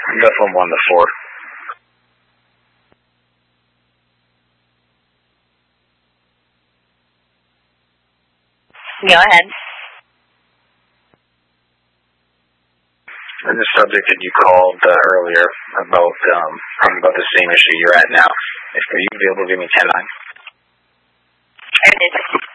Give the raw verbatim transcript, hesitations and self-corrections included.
Buffalo one to four. Go ahead. And the subject that you called uh, earlier about um, probably about the same issue you're at now. If you be able to give me ten nine. I did.